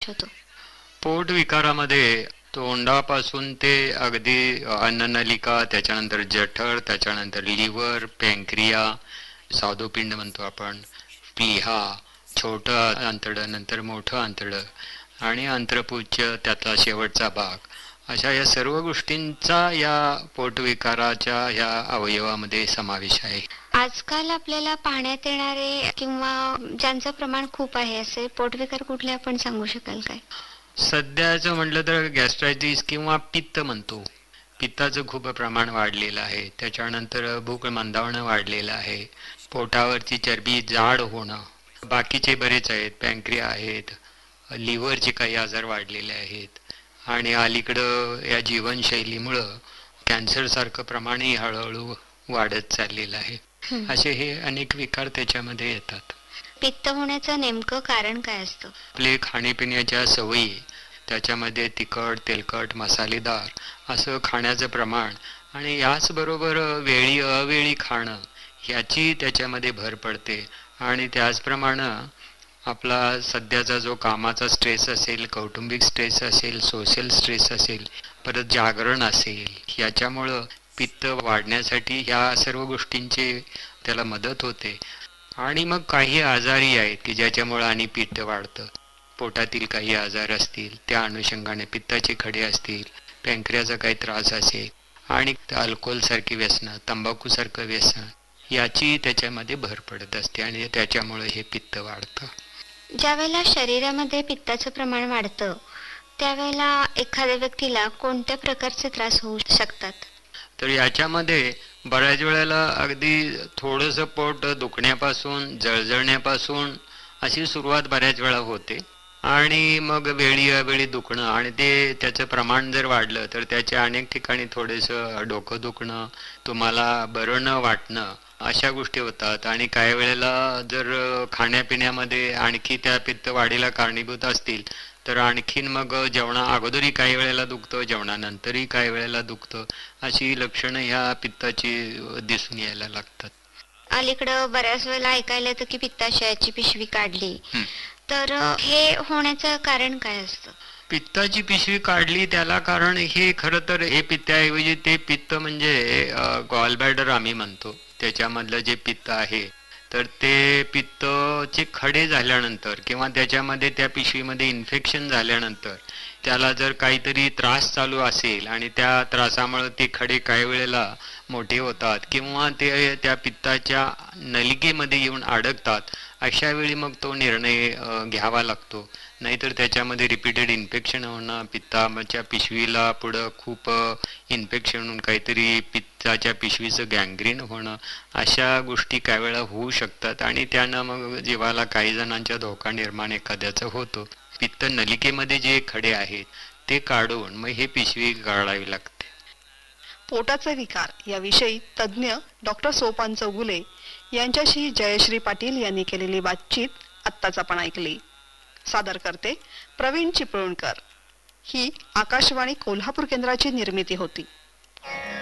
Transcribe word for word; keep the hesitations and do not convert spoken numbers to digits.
होतो? पोट विकारामध्ये तोंडापासून ते अगदी अन्ननलिका, त्याच्यानंतर जठर, त्याच्यानंतर लिव्हर, पॅन्क्रिया, स्वादुपिंड म्हणतो आपण, प्लीहा, छोटं आंतरडं, नंतर मोठं आंतरडं आणि अंत्रपुच्छ, त्यातला शेवटचा भाग, अशा या सर्व गोष्टींचा या पोटविकाराच्या ह्या अवयवामध्ये समावेश आहे. आजकाल आपल्याला पाहण्यात येणारे किंवा ज्यांचं प्रमाण खूप आहे असे पोटविकार कुठले आपण सांगू शकाल काय? सध्याचं म्हटलं तर गॅस्ट्रायटिस किंवा पित्त म्हणतो. पित्ताचं खूप प्रमाण वाढलेलं आहे. त्याच्यानंतर भूक मंदावणं वाढलेलं आहे. पोटावरची चरबी जाड होणं, बाकीचे बरेच आहेत, पॅन्क्रिया आहेत, लिव्हरचे काही आजार वाढलेले आहेत आणि अलीकडं या जीवनशैलीमुळं कॅन्सरसारखं प्रमाणही हळूहळू वाढत चाललेलं आहे. असे हे अनेक विकार त्याच्यामध्ये येतात. पित्त होण्याचं नेमकं कारण काय असतं? आपले खाण्यापिण्याच्या सवयी, त्याच्यामध्ये तिखट, तेलकट, मसालेदार असं खाण्याचं प्रमाण आणि याचबरोबर वेळी अवेळी खाणं ह्याची त्याच्यामध्ये भर पडते. आणि त्याचप्रमाणे आपला सध्याचा जो कामाचा स्ट्रेस असेल, कौटुंबिक स्ट्रेस असेल, सोशल स्ट्रेस असेल, परत जागरण असेल, याच्यामुळं पित्त वाढण्यासाठी ह्या सर्व गोष्टींची त्याला मदत होते. आणि मग काही आजारी आहेत की ज्याच्यामुळं आणि पित्त वाढतं. पोटातील काही आजार असतील, त्या अनुषंगाने पित्ताचे खडे असतील, पॅन्क्रियाचा काही त्रास असेल आणि अल्कोहोलसारखी व्यसनं, तंबाखूसारखं व्यसन, याची त्याच्यामध्ये भर पडत असते आणि त्याच्यामुळे हे पित्त वाढतं. ज्यावेळेला शरीरामध्ये पित्ताचं प्रमाण वाढतं त्यावेळेला एखाद्या व्यक्तीला कोणत्या प्रकारचे त्रास होऊ शकतात? तर याच्यामध्ये बऱ्याच वेळेला अगदी थोडंसं पोट दुखण्यापासून, जळजळण्यापासून अशी सुरुवात बऱ्याच वेळा होते आणि मग वेळी अवेळी दुखणं आणि ते त्याचं प्रमाण जर वाढलं तर त्याच्या अनेक ठिकाणी थोडंसं डोकं दुखणं, तुम्हाला बरं न वाटणं, अशा गोष्टी होतात. आणि काही वेळेला जर खाण्यापिण्यामध्ये आणखी त्या पित्त वाढीला कारणीभूत असतील तर आणखीन मग जेवणा अगोदरही काही वेळेला दुखतं, जेवणानंतरही काही वेळेला दुखतं, अशी लक्षणं ह्या पित्ताची दिसून यायला लागतात. अलीकडं बऱ्याच वेळेला ऐकायला येतं की पित्ताशयाची पिशवी काढली, तर हे होण्याचं कारण काय असतं? पित्ताची पिशवी काढली त्याला कारण हे खरं तर हे पित्ताऐवजी ते पित्त म्हणजे गॉलब्लॅडर आम्ही म्हणतो, त्याच्यामधलं जे पित्त आहे तर ते पित्तचे खडे झाल्यानंतर किंवा त्याच्यामध्ये त्या पिशवीमध्ये इन्फेक्शन झाल्यानंतर त्याला जर काहीतरी त्रास चालू असेल आणि त्या त्रासामुळे ते खडे काही वेळेला मोठे होतात किंवा ते त्या पित्ताच्या नलिकेमध्ये येऊन अडकतात, अशा वेळी मग तो निर्णय घ्यावा लागतो. नाहीतर त्याच्यामध्ये रिपीटेड इन्फेक्शन होणं, पित्ताच्या पिशवीला पुढं खूप इन्फेक्शन होऊन काहीतरी पित्ताच्या पिशवीचं गँग्रीन होणं, अशा गोष्टी काही वेळा होऊ शकतात आणि त्यानं मग जीवाला काही जणांच्या धोका निर्माण एखाद्याचा होतो. पित्त नलिकेमध्ये जे खडे आहेत ते काढून मग हे पिशवी काढावी लागते. पोटाचे विकार याविषयी तज्ज्ञ डॉक्टर सोपान चौगुले यांच्याशी जयश्री पाटील यांनी केलेली बातचीत आत्ताच आपण ऐकली. सादर करते प्रवीण चिपळूणकर. ही आकाशवाणी कोल्हापूर केंद्राची निर्मिती होती.